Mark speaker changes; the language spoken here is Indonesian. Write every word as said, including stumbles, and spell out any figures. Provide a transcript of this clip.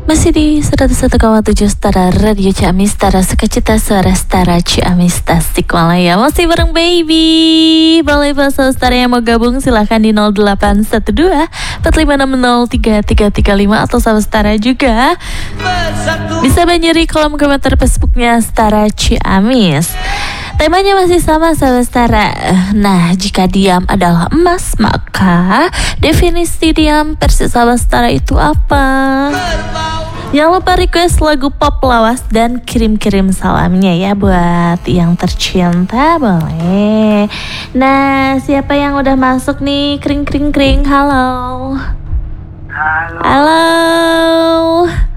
Speaker 1: Masih di seratus satu koma tujuh Setara Radio Ciamis, Setara Sukacita, Suara Setara Ciamis Tasikmalaya. Masih bareng Baby. Boleh bahasa Setara yang mau gabung silahkan di nol delapan satu dua empat lima enam nol tiga tiga tiga lima atau sama Setara juga bisa menyeri kolom komentar Facebooknya Setara Ciamis. Temanya masih sama, sahabat Setara. Nah, jika diam adalah emas, maka definisi diam versi sahabat Setara itu apa? Jangan lupa request lagu pop lawas dan kirim-kirim salamnya ya buat yang tercinta, boleh. Nah, siapa yang udah masuk nih? Kring kring kring. Halo.
Speaker 2: Halo.
Speaker 1: Halo.